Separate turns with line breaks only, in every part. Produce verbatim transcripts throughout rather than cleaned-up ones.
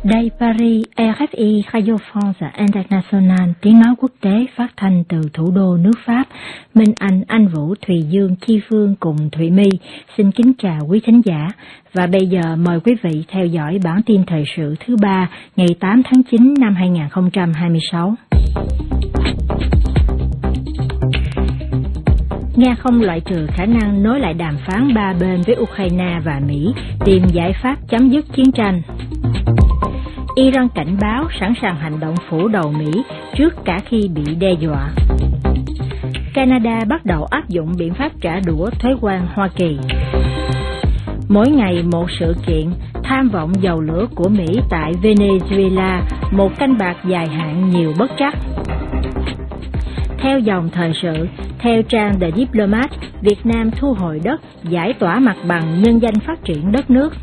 Đây Paris, rờ ép i Radio France International, tiếng nói quốc tế phát thanh từ thủ đô nước Pháp. Minh Anh, Anh Vũ, Thùy Dương, Chi Phương cùng Thụy My xin kính chào quý thính giả. Và bây giờ mời quý vị theo dõi bản tin thời sự thứ ba ngày tám tháng chín năm hai nghìn không trăm hai mươi sáu. Nga không loại trừ khả năng nối lại đàm phán ba bên với Ukraine và Mỹ, tìm giải pháp chấm dứt chiến tranh. Iran cảnh báo sẵn sàng hành động phủ đầu Mỹ trước cả khi bị đe dọa. Canada bắt đầu áp dụng biện pháp trả đũa thuế quan Hoa Kỳ. Mỗi ngày một sự kiện, tham vọng dầu lửa của Mỹ tại Venezuela, một canh bạc dài hạn nhiều bất trắc. Theo dòng thời sự, theo trang The Diplomat, Việt Nam thu hồi đất, giải tỏa mặt bằng nhân danh phát triển đất nước.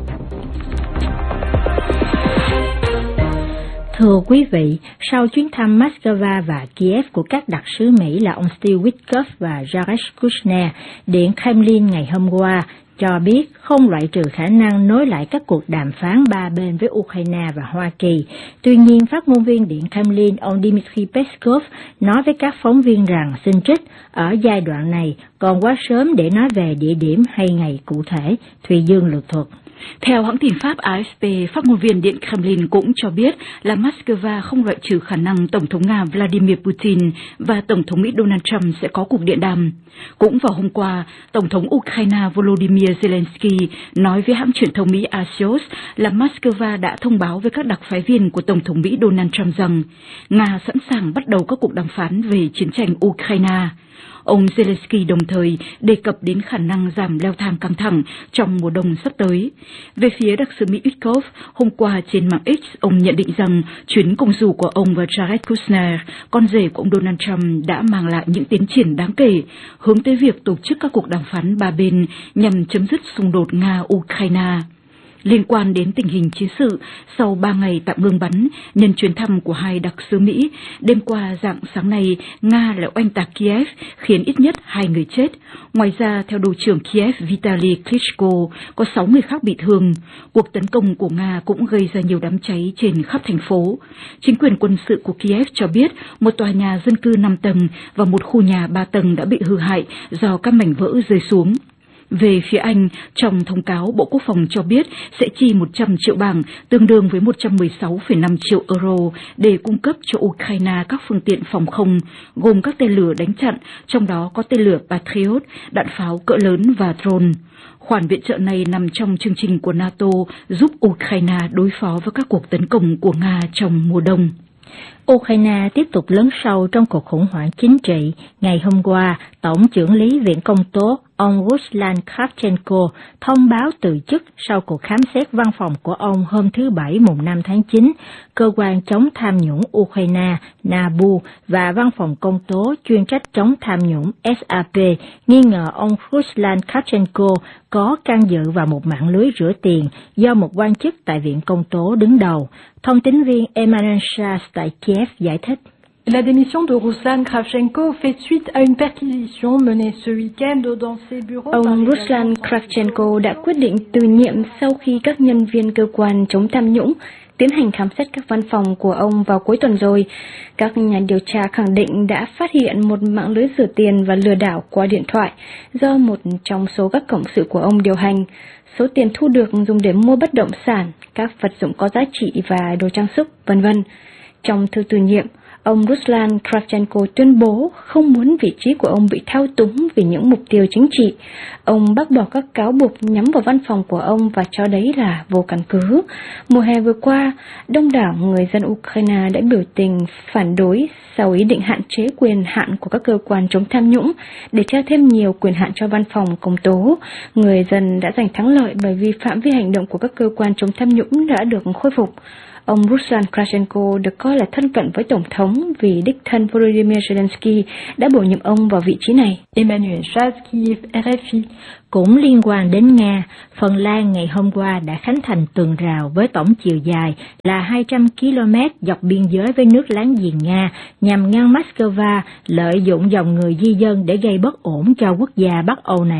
Thưa quý vị, sau chuyến thăm Moscow và Kiev của các đặc sứ Mỹ là ông Steve Witkoff và Jared Kushner, Điện Kremlin ngày hôm qua cho biết không loại trừ khả năng nối lại các cuộc đàm phán ba bên với Ukraine và Hoa Kỳ. Tuy nhiên, phát ngôn viên Điện Kremlin ông Dmitry Peskov nói với các phóng viên rằng xin trích, ở giai đoạn này còn quá sớm để nói về địa điểm hay ngày cụ thể. Thùy Dương lược thuật.
Theo hãng tin Pháp a ép pê, phát ngôn viên Điện Kremlin cũng cho biết là Moscow không loại trừ khả năng Tổng thống Nga Vladimir Putin và Tổng thống Mỹ Donald Trump sẽ có cuộc điện đàm. Cũng vào hôm qua, Tổng thống Ukraine Volodymyr Zelensky nói với hãng truyền thông Mỹ Axios là Moscow đã thông báo với các đặc phái viên của Tổng thống Mỹ Donald Trump rằng Nga sẵn sàng bắt đầu các cuộc đàm phán về chiến tranh Ukraine. Ông Zelensky đồng thời đề cập đến khả năng giảm leo thang căng thẳng trong mùa đông sắp tới. Về phía đặc sứ Mỹ Witkoff, hôm qua trên mạng X, ông nhận định rằng chuyến công du của ông và Jared Kushner, con rể của ông Donald Trump, đã mang lại những tiến triển đáng kể, hướng tới việc tổ chức các cuộc đàm phán ba bên nhằm chấm dứt xung đột Nga-Ukraine. Liên quan đến tình hình chiến sự, sau ba ngày tạm ngưng bắn, nhân chuyến thăm của hai đặc sứ Mỹ, đêm qua rạng sáng nay, Nga lại oanh tạc Kiev, khiến ít nhất hai người chết. Ngoài ra, theo đội trưởng Kiev Vitaly Klitschko, có sáu người khác bị thương. Cuộc tấn công của Nga cũng gây ra nhiều đám cháy trên khắp thành phố. Chính quyền quân sự của Kiev cho biết một tòa nhà dân cư năm tầng và một khu nhà ba tầng đã bị hư hại do các mảnh vỡ rơi xuống. Về phía Anh, trong thông cáo, Bộ Quốc phòng cho biết sẽ chi một trăm triệu bảng, tương đương với một trăm mười sáu phẩy năm triệu euro, để cung cấp cho Ukraine các phương tiện phòng không, gồm các tên lửa đánh chặn, trong đó có tên lửa Patriot, đạn pháo cỡ lớn và drone. Khoản viện trợ này nằm trong chương trình của NATO giúp Ukraine đối phó với các cuộc tấn công của Nga trong mùa đông.
Ukraine tiếp tục lấn sâu trong cuộc khủng hoảng chính trị. Ngày hôm qua, Tổng chưởng lý Viện Công tố ông Ruslan Kravchenko thông báo từ chức sau cuộc khám xét văn phòng của ông hôm thứ Bảy mùng năm tháng chín. Cơ quan chống tham nhũng Ukraine Nabu và Văn phòng Công tố chuyên trách chống tham nhũng ét a pê nghi ngờ ông Ruslan Kravchenko có can dự vào một mạng lưới rửa tiền do một quan chức tại Viện Công tố đứng đầu. Thông tín viên Emmanuel Schas tại Kiev giải thích.
La démission de Ruslan Kravchenko fait suite à une perquisition menée ce week-end dans ses bureaux.
Ông Ruslan Kravchenko đã quyết định từ nhiệm sau khi các nhân viên cơ quan chống tham nhũng tiến hành khám xét các văn phòng của ông vào cuối tuần rồi. Các nhà điều tra khẳng định đã phát hiện một mạng lưới rửa tiền và lừa đảo qua điện thoại do một trong số các cộng sự của ông điều hành. Số tiền thu được dùng để mua bất động sản, các vật dụng có giá trị và đồ trang sức, vân vân. Trong thư từ nhiệm, ông Ruslan Kravchenko tuyên bố không muốn vị trí của ông bị thao túng vì những mục tiêu chính trị. Ông bác bỏ các cáo buộc nhắm vào văn phòng của ông và cho đấy là vô căn cứ. Mùa hè vừa qua, đông đảo người dân Ukraine đã biểu tình phản đối sau ý định hạn chế quyền hạn của các cơ quan chống tham nhũng để trao thêm nhiều quyền hạn cho văn phòng công tố. Người dân đã giành thắng lợi bởi vì phạm vi hành động của các cơ quan chống tham nhũng đã được khôi phục. Ông Ruslan Kravchenko được coi là thân cận với Tổng thống vì đích thân Volodymyr Zelensky đã bổ nhiệm ông vào vị trí này.
Emmanuel Schas, Kiev, rờ ép i.
Cũng liên quan đến Nga, Phần Lan ngày hôm qua đã khánh thành tường rào với tổng chiều dài là hai trăm ki lô mét dọc biên giới với nước láng giềng Nga nhằm ngăn Moscow lợi dụng dòng người di dân để gây bất ổn cho quốc gia Bắc Âu này.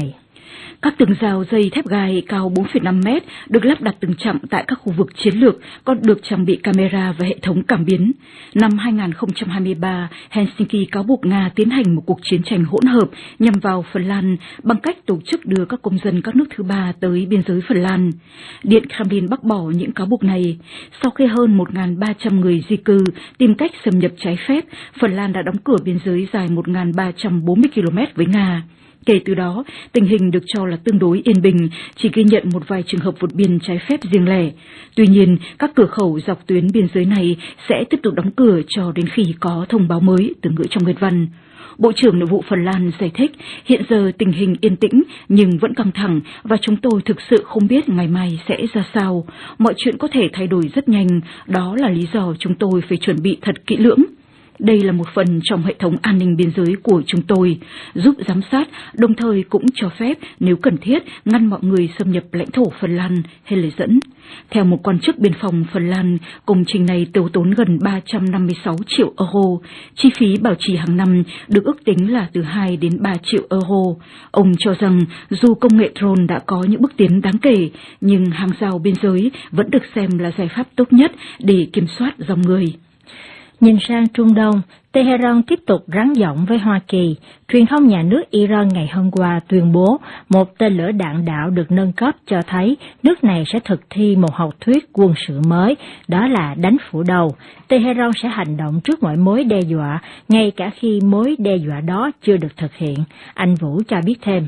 Các tường rào dây thép gai cao bốn phẩy năm mét được lắp đặt từng chặng tại các khu vực chiến lược, còn được trang bị camera và hệ thống cảm biến. Năm hai nghìn không trăm hai mươi ba, Helsinki cáo buộc Nga tiến hành một cuộc chiến tranh hỗn hợp nhằm vào Phần Lan bằng cách tổ chức đưa các công dân các nước thứ ba tới biên giới Phần Lan. Điện Kremlin bác bỏ những cáo buộc này. Sau khi hơn một nghìn ba trăm người di cư tìm cách xâm nhập trái phép, Phần Lan đã đóng cửa biên giới dài một nghìn ba trăm bốn mươi ki lô mét với Nga. Kể từ đó, tình hình được cho là tương đối yên bình, chỉ ghi nhận một vài trường hợp vượt biên trái phép riêng lẻ. Tuy nhiên, các cửa khẩu dọc tuyến biên giới này sẽ tiếp tục đóng cửa cho đến khi có thông báo mới, từ ngữ trong Nguyệt Văn. Bộ trưởng Nội vụ Phần Lan giải thích, hiện giờ tình hình yên tĩnh nhưng vẫn căng thẳng và chúng tôi thực sự không biết ngày mai sẽ ra sao. Mọi chuyện có thể thay đổi rất nhanh, đó là lý do chúng tôi phải chuẩn bị thật kỹ lưỡng. Đây là một phần trong hệ thống an ninh biên giới của chúng tôi, giúp giám sát, đồng thời cũng cho phép, nếu cần thiết, ngăn mọi người xâm nhập lãnh thổ Phần Lan, hay lời dẫn. Theo một quan chức biên phòng Phần Lan, công trình này tiêu tốn gần ba trăm năm mươi sáu triệu euro. Chi phí bảo trì hàng năm được ước tính là từ hai đến ba triệu euro. Ông cho rằng dù công nghệ drone đã có những bước tiến đáng kể, nhưng hàng rào biên giới vẫn được xem là giải pháp tốt nhất để kiểm soát dòng người.
Nhìn sang Trung Đông, Tehran tiếp tục rắn giọng với Hoa Kỳ. Truyền thông nhà nước Iran ngày hôm qua tuyên bố một tên lửa đạn đạo được nâng cấp cho thấy nước này sẽ thực thi một học thuyết quân sự mới, đó là đánh phủ đầu. Tehran sẽ hành động trước mọi mối đe dọa, ngay cả khi mối đe dọa đó chưa được thực hiện. Anh Vũ cho biết thêm.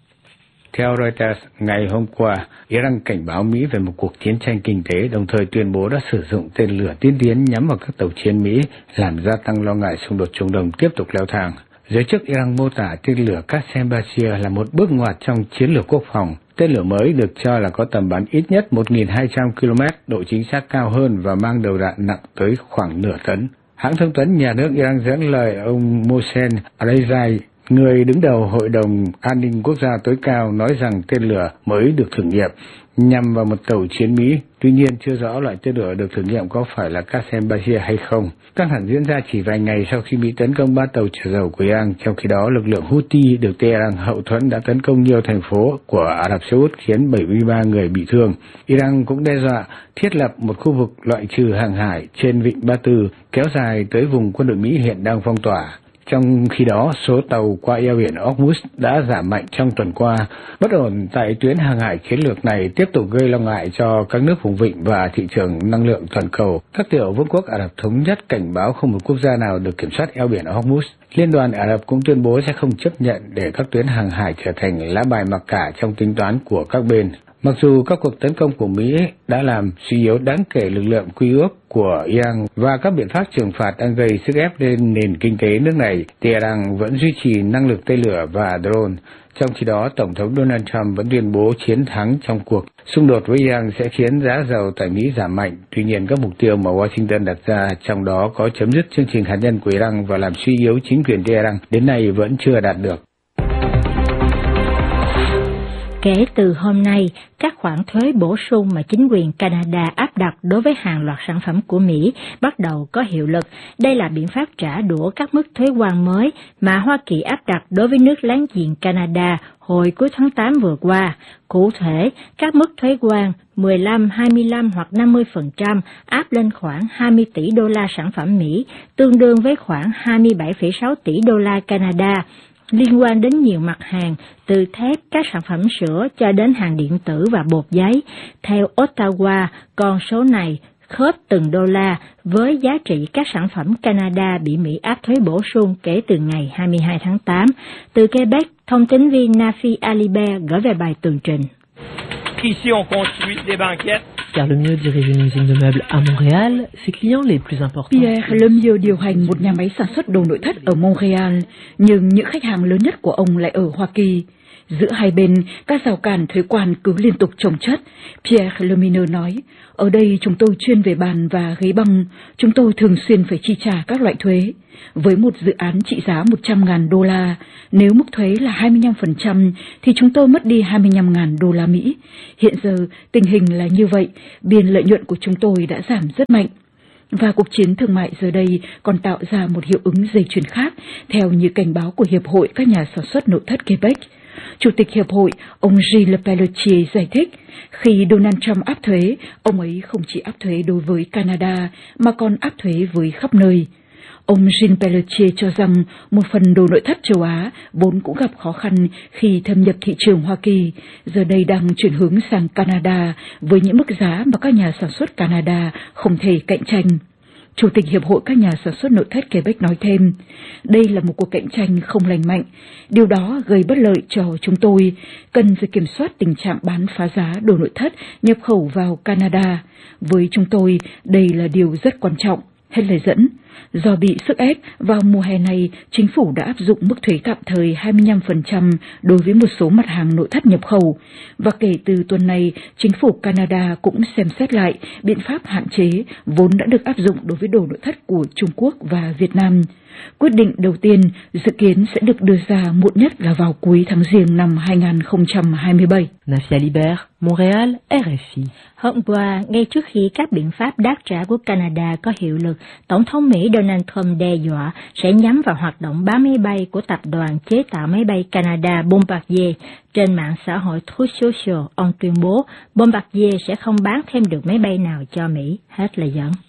Theo Reuters, ngày hôm qua, Iran cảnh báo Mỹ về một cuộc chiến tranh kinh tế, đồng thời tuyên bố đã sử dụng tên lửa tiên tiến nhắm vào các tàu chiến Mỹ, làm gia tăng lo ngại xung đột Trung Đông tiếp tục leo thang. Giới chức Iran mô tả tên lửa Qasem Basir là một bước ngoặt trong chiến lược quốc phòng. Tên lửa mới được cho là có tầm bắn ít nhất một nghìn hai trăm ki lô mét, độ chính xác cao hơn và mang đầu đạn nặng tới khoảng nửa tấn. Hãng thông tấn nhà nước Iran dẫn lời ông Mohsen Rezai, người đứng đầu Hội đồng An ninh Quốc gia tối cao, nói rằng tên lửa mới được thử nghiệm nhằm vào một tàu chiến Mỹ. Tuy nhiên, chưa rõ loại tên lửa được thử nghiệm có phải là Qasem Basir hay không. Căng thẳng diễn ra chỉ vài ngày sau khi Mỹ tấn công ba tàu chở dầu của Iran. Trong khi đó, lực lượng Houthi được Tehran hậu thuẫn đã tấn công nhiều thành phố của Ả Rập Xê Út, khiến bảy mươi ba người bị thương. Iran cũng đe dọa thiết lập một khu vực loại trừ hàng hải trên vịnh Ba Tư, kéo dài tới vùng quân đội Mỹ hiện đang phong tỏa. Trong khi đó, số tàu qua eo biển Hormuz đã giảm mạnh trong tuần qua. Bất ổn tại tuyến hàng hải chiến lược này tiếp tục gây lo ngại cho các nước vùng vịnh và thị trường năng lượng toàn cầu. Các tiểu vương quốc Ả Rập Thống Nhất cảnh báo không một quốc gia nào được kiểm soát eo biển Hormuz. Liên đoàn Ả Rập cũng tuyên bố sẽ không chấp nhận để các tuyến hàng hải trở thành lá bài mặc cả trong tính toán của các bên. Mặc dù các cuộc tấn công của Mỹ đã làm suy yếu đáng kể lực lượng quy ước của Iran và các biện pháp trừng phạt đang gây sức ép lên nền kinh tế nước này, Tehran vẫn duy trì năng lực tên lửa và drone. Trong khi đó, Tổng thống Donald Trump vẫn tuyên bố chiến thắng trong cuộc xung đột với Iran sẽ khiến giá dầu tại Mỹ giảm mạnh. Tuy nhiên, các mục tiêu mà Washington đặt ra, trong đó có chấm dứt chương trình hạt nhân của Iran và làm suy yếu chính quyền Tehran, đến nay vẫn chưa đạt được.
Kể từ hôm nay, các khoản thuế bổ sung mà chính quyền Canada áp đặt đối với hàng loạt sản phẩm của Mỹ bắt đầu có hiệu lực. Đây là biện pháp trả đũa các mức thuế quan mới mà Hoa Kỳ áp đặt đối với nước láng giềng Canada hồi cuối tháng tám vừa qua. Cụ thể, các mức thuế quan mười lăm, hai mươi lăm hoặc năm mươi phần trăm áp lên khoảng hai mươi tỷ đô la sản phẩm Mỹ, tương đương với khoảng hai mươi bảy phẩy sáu tỷ đô la Canada, liên quan đến nhiều mặt hàng, từ thép, các sản phẩm sữa cho đến hàng điện tử và bột giấy. Theo Ottawa, con số này khớp từng đô la với giá trị các sản phẩm Canada bị Mỹ áp thuế bổ sung kể từ ngày hai mươi hai tháng tám. Từ Quebec, thông tín viên Nafi Alibert gửi về bài tường trình.
Ici on construit des banquettes.
Pierre Lemieux dirige une usine de meubles à Montréal. Ses clients les plus importants.
Pierre Lemieux điều hành một nhà máy sản xuất đồ nội thất ở Montréal, nhưng những khách hàng lớn nhất của ông lại ở Hoa Kỳ. Giữa hai bên, các rào cản thuế quan cứ liên tục chồng chất. Pierre Lemieux nói, ở đây chúng tôi chuyên về bàn và ghế băng, chúng tôi thường xuyên phải chi trả các loại thuế. Với một dự án trị giá một trăm nghìn đô la, nếu mức thuế là hai mươi lăm phần trăm thì chúng tôi mất đi hai mươi lăm nghìn đô la Mỹ. Hiện giờ, tình hình là như vậy, biên lợi nhuận của chúng tôi đã giảm rất mạnh. Và cuộc chiến thương mại giờ đây còn tạo ra một hiệu ứng dây chuyền khác, theo như cảnh báo của Hiệp hội các nhà sản xuất nội thất Quebec. Chủ tịch Hiệp hội, ông Gilles Pelletier giải thích, khi Donald Trump áp thuế, ông ấy không chỉ áp thuế đối với Canada, mà còn áp thuế với khắp nơi. Ông Gilles Pelletier cho rằng một phần đồ nội thất châu Á vốn cũng gặp khó khăn khi thâm nhập thị trường Hoa Kỳ, giờ đây đang chuyển hướng sang Canada với những mức giá mà các nhà sản xuất Canada không thể cạnh tranh. Chủ tịch Hiệp hội các nhà sản xuất nội thất Quebec nói thêm, đây là một cuộc cạnh tranh không lành mạnh, điều đó gây bất lợi cho chúng tôi, cần phải kiểm soát tình trạng bán phá giá đồ nội thất nhập khẩu vào Canada. Với chúng tôi, đây là điều rất quan trọng. Hết lời dẫn. Do bị sức ép, vào mùa hè này, chính phủ đã áp dụng mức thuế tạm thời hai mươi lăm phần trăm đối với một số mặt hàng nội thất nhập khẩu. Và kể từ tuần này, chính phủ Canada cũng xem xét lại biện pháp hạn chế vốn đã được áp dụng đối với đồ nội thất của Trung Quốc và Việt Nam. Quyết định đầu tiên dự kiến sẽ được đưa ra muộn nhất là vào cuối tháng Giêng năm hai nghìn không trăm hai mươi bảy.
Nafia Libert, Montréal, R F I.
Hôm qua, ngay trước khi các biện pháp đáp trả của Canada có hiệu lực, Tổng thống Mỹ Donald Trump đe dọa sẽ nhắm vào hoạt động bán máy bay của tập đoàn chế tạo máy bay Canada Bombardier. Trên mạng xã hội Truth Social, ông tuyên bố Bombardier sẽ không bán thêm được máy bay nào cho Mỹ. Hết lời dẫn.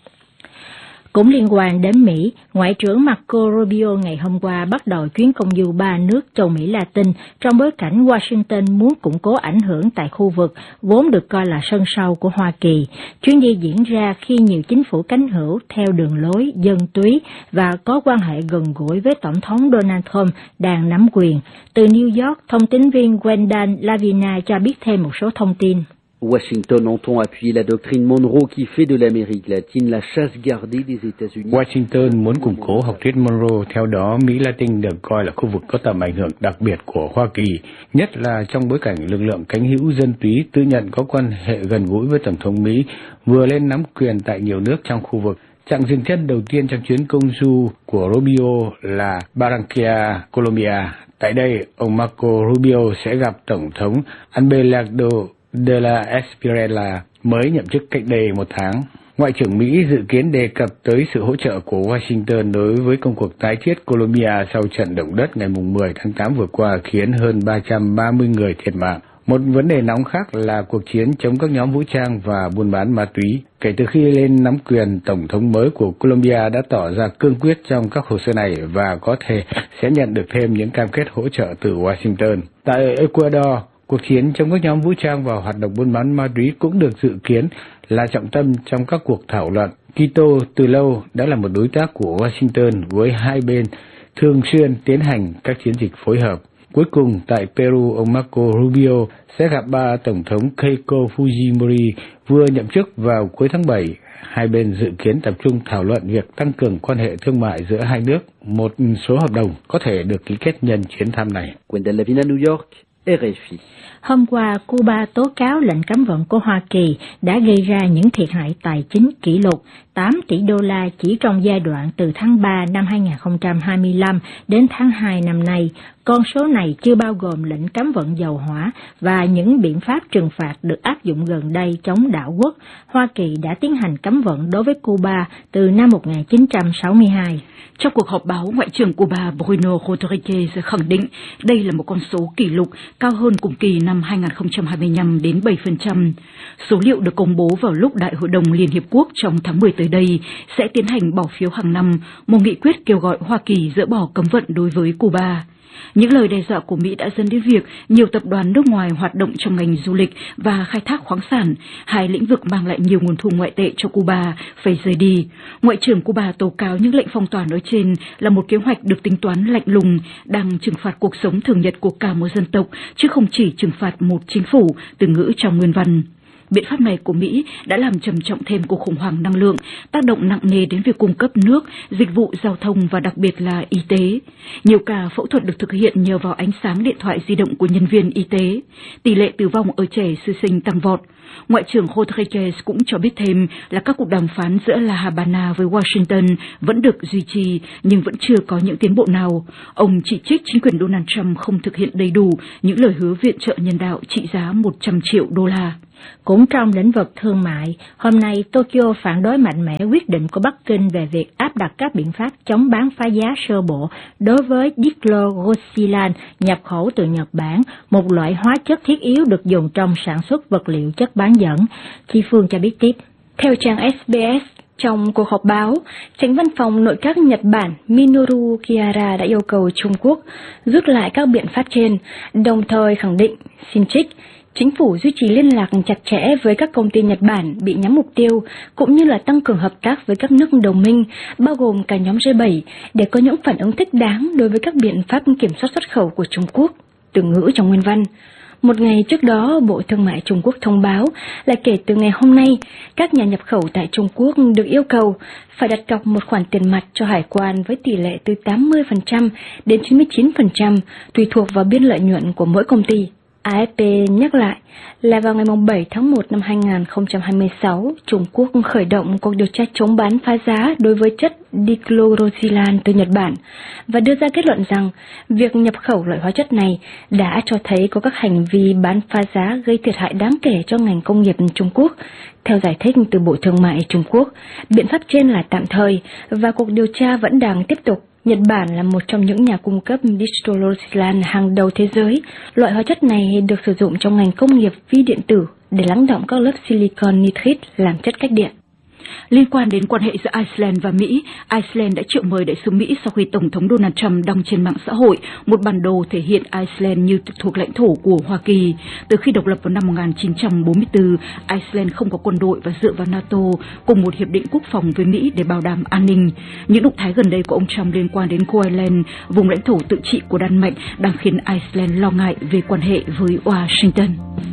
Cũng liên quan đến Mỹ, Ngoại trưởng Marco Rubio ngày hôm qua bắt đầu chuyến công du ba nước châu Mỹ Latin trong bối cảnh Washington muốn củng cố ảnh hưởng tại khu vực vốn được coi là sân sau của Hoa Kỳ. Chuyến đi diễn ra khi nhiều chính phủ cánh hữu theo đường lối dân túy và có quan hệ gần gũi với Tổng thống Donald Trump đang nắm quyền. Từ New York, thông tín viên Wendell Lavina cho biết thêm một số thông tin.
Washington entend appuyer la doctrine Monroe qui fait de l'Amérique latine la chasse gardée des États-Unis.
Washington muốn củng cố học thuyết Monroe, theo đó Mỹ Latin được coi là khu vực có tầm ảnh hưởng đặc biệt của Hoa Kỳ, nhất là trong bối cảnh lực lượng cánh hữu dân túy tự nhận có quan hệ gần gũi với Tổng thống Mỹ vừa lên nắm quyền tại nhiều nước trong khu vực. Chặng dừng chân đầu tiên trong chuyến công du của Rubio là Barranquilla, Colombia. Tại đây, ông Marco Rubio sẽ gặp Tổng thống Abelardo de la Espriella mới nhậm chức cách đây một tháng. Ngoại trưởng Mỹ dự kiến đề cập tới sự hỗ trợ của Washington đối với công cuộc tái thiết Colombia sau trận động đất ngày mười tháng tám vừa qua khiến hơn ba trăm ba mươi người thiệt mạng. Một vấn đề nóng khác là cuộc chiến chống các nhóm vũ trang và buôn bán ma túy. Kể từ khi lên nắm quyền, Tổng thống mới của Colombia đã tỏ ra cương quyết trong các hồ sơ này và có thể sẽ nhận được thêm những cam kết hỗ trợ từ Washington. Tại Ecuador, cuộc chiến chống các nhóm vũ trang và hoạt động buôn bán ma túy cũng được dự kiến là trọng tâm trong các cuộc thảo luận. Quito từ lâu đã là một đối tác của Washington, với hai bên thường xuyên tiến hành các chiến dịch phối hợp. Cuối cùng, tại Peru, ông Marco Rubio sẽ gặp ba Tổng thống Keiko Fujimori vừa nhậm chức vào cuối tháng bảy. Hai bên dự kiến tập trung thảo luận việc tăng cường quan hệ thương mại giữa hai nước. Một số hợp đồng có thể được ký kết nhân chuyến thăm này.
Wendell Lavina, New York, R F I.
Hôm qua, Cuba tố cáo lệnh cấm vận của Hoa Kỳ đã gây ra những thiệt hại tài chính kỷ lục tám tỷ đô la chỉ trong giai đoạn từ tháng ba năm hai nghìn không trăm hai mươi lăm đến tháng hai năm nay. Con số này chưa bao gồm lệnh cấm vận dầu hỏa và những biện pháp trừng phạt được áp dụng gần đây chống đảo quốc. Hoa Kỳ đã tiến hành cấm vận đối với Cuba từ năm một nghìn chín trăm sáu mươi hai.
Trong cuộc họp báo, Ngoại trưởng Cuba Bruno Rodriguez khẳng định đây là một con số kỷ lục, cao hơn cùng kỳ năm hai nghìn không trăm hai mươi lăm đến bảy phần trăm. Số liệu được công bố vào lúc Đại hội đồng Liên Hiệp Quốc trong tháng mười tới đây sẽ tiến hành bỏ phiếu hàng năm, một nghị quyết kêu gọi Hoa Kỳ dỡ bỏ cấm vận đối với Cuba. Những lời đe dọa của Mỹ đã dẫn đến việc nhiều tập đoàn nước ngoài hoạt động trong ngành du lịch và khai thác khoáng sản, hai lĩnh vực mang lại nhiều nguồn thu ngoại tệ cho Cuba, phải rời đi. Ngoại trưởng Cuba tố cáo những lệnh phong tỏa nói trên là một kế hoạch được tính toán lạnh lùng, đang trừng phạt cuộc sống thường nhật của cả một dân tộc, chứ không chỉ trừng phạt một chính phủ, từ ngữ trong nguyên văn. Biện pháp này của Mỹ đã làm trầm trọng thêm cuộc khủng hoảng năng lượng, tác động nặng nề đến việc cung cấp nước, dịch vụ giao thông và đặc biệt là y tế. Nhiều ca phẫu thuật được thực hiện nhờ vào ánh sáng điện thoại di động của nhân viên y tế. Tỷ lệ tử vong ở trẻ sơ sinh tăng vọt. Ngoại trưởng Rodriguez cũng cho biết thêm là các cuộc đàm phán giữa La Habana với Washington vẫn được duy trì nhưng vẫn chưa có những tiến bộ nào. Ông chỉ trích chính quyền Donald Trump không thực hiện đầy đủ những lời hứa viện trợ nhân đạo trị giá một trăm triệu đô la.
Cũng trong lĩnh vực thương mại, hôm nay Tokyo phản đối mạnh mẽ quyết định của Bắc Kinh về việc áp đặt các biện pháp chống bán phá giá sơ bộ đối với dichlorosilan nhập khẩu từ Nhật Bản, một loại hóa chất thiết yếu được dùng trong sản xuất vật liệu chất bán dẫn. Chi Phương cho biết tiếp.
Theo trang ét bê ét, trong cuộc họp báo, Chánh văn phòng nội các Nhật Bản Minoru Kihara đã yêu cầu Trung Quốc rút lại các biện pháp trên, đồng thời khẳng định, xin trích, chính phủ duy trì liên lạc chặt chẽ với các công ty Nhật Bản bị nhắm mục tiêu, cũng như là tăng cường hợp tác với các nước đồng minh, bao gồm cả nhóm G bảy, để có những phản ứng thích đáng đối với các biện pháp kiểm soát xuất khẩu của Trung Quốc. Từ ngữ trong nguyên văn. Một ngày trước đó, Bộ Thương mại Trung Quốc thông báo là kể từ ngày hôm nay, các nhà nhập khẩu tại Trung Quốc được yêu cầu phải đặt cọc một khoản tiền mặt cho hải quan với tỷ lệ từ tám mươi phần trăm đến chín mươi chín phần trăm, tùy thuộc vào biên lợi nhuận của mỗi công ty. a ép pê nhắc lại là vào ngày bảy tháng một năm hai nghìn không trăm hai mươi sáu, Trung Quốc khởi động cuộc điều tra chống bán phá giá đối với chất dichlorosilan từ Nhật Bản và đưa ra kết luận rằng việc nhập khẩu loại hóa chất này đã cho thấy có các hành vi bán phá giá gây thiệt hại đáng kể cho ngành công nghiệp Trung Quốc. Theo giải thích từ Bộ Thương mại Trung Quốc, biện pháp trên là tạm thời và cuộc điều tra vẫn đang tiếp tục. Nhật Bản là một trong những nhà cung cấp dichlorosilan hàng đầu thế giới. Loại hóa chất này được sử dụng trong ngành công nghiệp vi điện tử để lắng đọng các lớp silicon nitride làm chất cách điện.
Liên quan đến quan hệ giữa Iceland và Mỹ, Iceland đã triệu mời đại sứ Mỹ sau khi Tổng thống Donald Trump đăng trên mạng xã hội một bản đồ thể hiện Iceland như thuộc lãnh thổ của Hoa Kỳ. Từ khi độc lập vào năm một nghìn chín trăm bốn mươi tư, Iceland không có quân đội và dựa vào NATO cùng một hiệp định quốc phòng với Mỹ để bảo đảm an ninh. Những động thái gần đây của ông Trump liên quan đến Groenland, vùng lãnh thổ tự trị của Đan Mạch, đang khiến Iceland lo ngại về quan hệ với Washington.